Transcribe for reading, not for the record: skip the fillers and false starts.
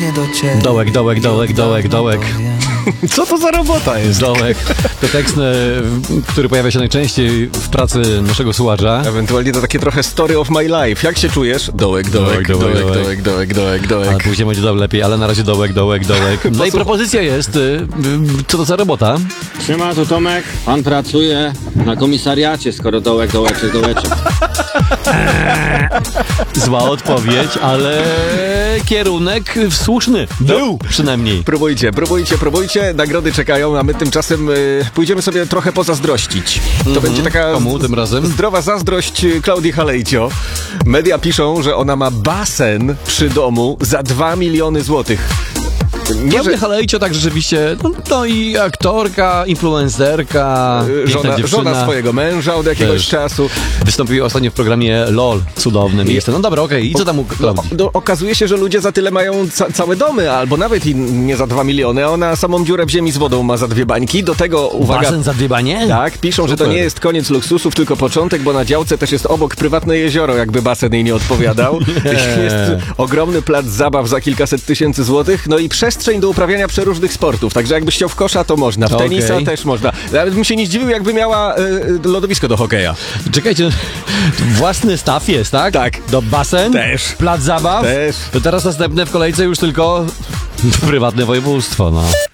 nie do ciebie. Dołek. Co to za robota jest? Dołek. To tekst, który pojawia się najczęściej w pracy naszego słuchacza. Ewentualnie to takie trochę story of my life. Jak się czujesz? Dołek. Ale później będzie lepiej, ale na razie dołek. No i propozycja jest, co to za robota? Siema, tu Tomek. Pan pracuje na komisariacie, skoro dołeczek. Zła odpowiedź, ale kierunek słuszny. Był przynajmniej. Próbujcie. Nagrody czekają, a my tymczasem pójdziemy sobie trochę pozazdrościć. To będzie taka Komu tym razem? zdrowa zazdrość Klaudii Halejcio. Media piszą, że ona ma basen przy domu za 2 miliony złotych. Klaudia Halejcio tak rzeczywiście, no i aktorka, influencerka, żona swojego męża od jakiegoś czasu. Wystąpiła ostatnio w programie LOL, cudowne miejsce. No dobra, okej. I co tam u Klaudii? Okazuje się, że ludzie za tyle mają całe domy, albo nawet i nie za 2 miliony, a ona samą dziurę w ziemi z wodą ma za 2 bańki. Do tego, uwaga... Basen za 2 banie? Tak, piszą, Super. że to nie jest koniec luksusów, tylko początek, bo na działce też jest obok prywatne jezioro, jakby basen jej nie odpowiadał. Jest ogromny plac zabaw za kilkaset tysięcy złotych, no i przestrzeń do uprawiania przeróżnych sportów. Także jakbyś chciał w kosza, to można. W tenisa też można. Nawet bym się nie zdziwił, jakby miała lodowisko do hokeja. Czekajcie, własny staw jest, tak? Tak. Do basen? Też. Plac zabaw? Też. To teraz następne w kolejce już tylko prywatne województwo, no.